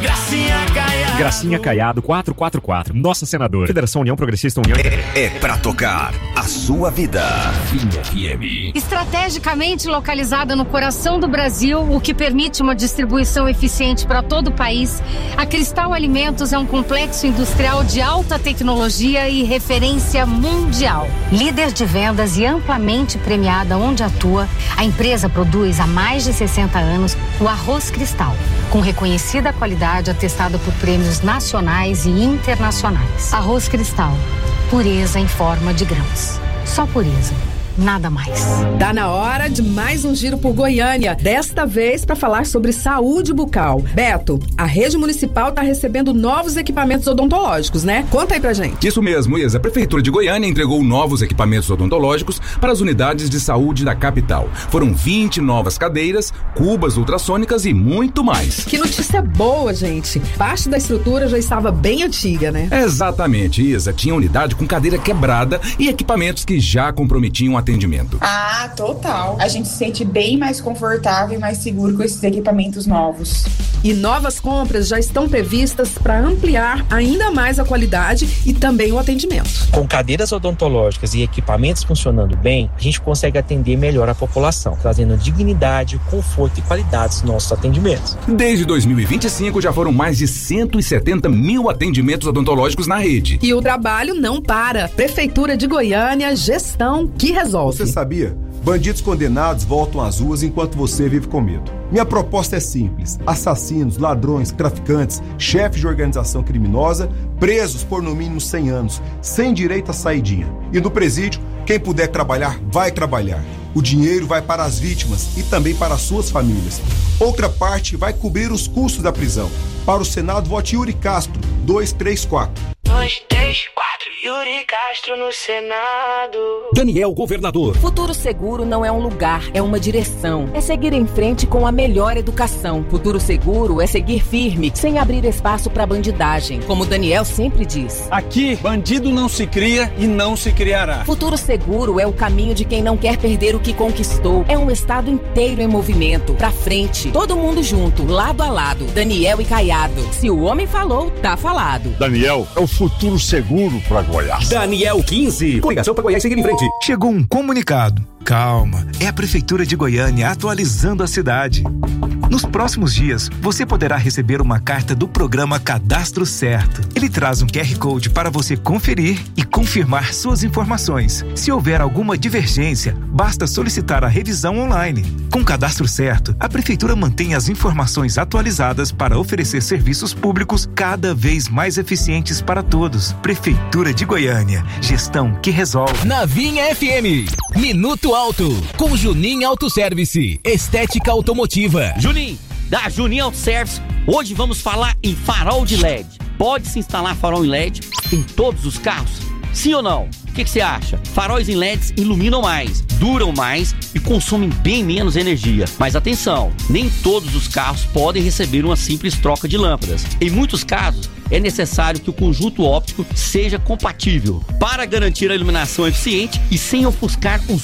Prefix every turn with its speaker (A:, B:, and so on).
A: Gracinha Caiado 444. Nossa senadora. Federação União Progressista União.
B: É pra tocar a sua vida. FM.
C: Estrategicamente localizada no coração do Brasil, o que permite uma distribuição eficiente para todo o país, a Cristal Alimentos é um complexo industrial de alta tecnologia e referência mundial. Líder de vendas e amplamente premiada onde atua, a empresa produz há mais de 60 anos o arroz Cristal, com reconhecida qualidade atestada por prêmios nacionais e internacionais. Arroz Cristal, pureza em forma de grãos. Só pureza, nada mais.
D: Tá na hora de mais um giro por Goiânia, desta vez para falar sobre saúde bucal. Beto, a rede municipal tá recebendo novos equipamentos odontológicos, né? Conta aí pra gente.
E: Isso mesmo, Isa. A Prefeitura de Goiânia entregou novos equipamentos odontológicos para as unidades de saúde da capital. Foram 20 novas cadeiras, cubas ultrassônicas e muito mais.
D: Que notícia boa, gente. Parte da estrutura já estava bem antiga, né?
E: Exatamente, Isa. Tinha unidade com cadeira quebrada e equipamentos que já comprometiam o atendimento.
F: Ah, total. A gente se sente bem mais confortável e mais seguro com esses equipamentos novos.
D: E novas compras já estão previstas para ampliar ainda mais a qualidade e também o atendimento.
G: Com cadeiras odontológicas e equipamentos funcionando bem, a gente consegue atender melhor a população, trazendo dignidade, conforto e qualidade aos nossos atendimentos.
E: Desde 2025 já foram mais de 170 mil atendimentos odontológicos na rede.
D: E o trabalho não para. Prefeitura de Goiânia, gestão que resolve.
H: Você sabia? Bandidos condenados voltam às ruas enquanto você vive com medo. Minha proposta é simples. Assassinos, ladrões, traficantes, chefes de organização criminosa, presos por no mínimo 100 anos, sem direito à saidinha. E no presídio, quem puder trabalhar, vai trabalhar. O dinheiro vai para as vítimas e também para as suas famílias. Outra parte vai cobrir os custos da prisão. Para o Senado, vote Yuri Castro, 234.
I: 234, Yuri Castro no Senado.
B: Daniel Governador.
J: Futuro Seguro não é um lugar, é uma direção. É seguir em frente com a melhor educação. Futuro Seguro é seguir firme, sem abrir espaço para bandidagem. Como Daniel sempre diz.
K: Aqui, bandido não se cria e não se criará.
J: Futuro Seguro é o caminho de quem não quer perder o que conquistou. É um estado inteiro em movimento. Pra frente, todo mundo junto, lado a lado. Daniel e Caiado. Se o homem falou, tá falado.
L: Daniel é o futuro seguro para Goiás.
B: Daniel 15. Coligação para Goiás seguir em frente.
M: Chegou um comunicado. Calma, é a Prefeitura de Goiânia atualizando a cidade. Nos próximos dias, você poderá receber uma carta do programa Cadastro Certo. Ele traz um QR Code para você conferir e confirmar suas informações. Se houver alguma divergência, basta solicitar a revisão online. Com Cadastro Certo, a Prefeitura mantém as informações atualizadas para oferecer serviços públicos cada vez mais eficientes para todos. Prefeitura de Goiânia, gestão que resolve.
B: Na Vinha FM, Minuto Auto, com Juninho Autoservice, estética automotiva.
N: Juninho, da Juninho Autoservice, hoje vamos falar em farol de LED. Pode-se instalar farol em LED em todos os carros? Sim ou não? O que você acha? Faróis em LEDs iluminam mais, duram mais e consomem bem menos energia. Mas atenção, nem todos os carros podem receber uma simples troca de lâmpadas. Em muitos casos, é necessário que o conjunto óptico seja compatível para garantir a iluminação eficiente e sem ofuscar os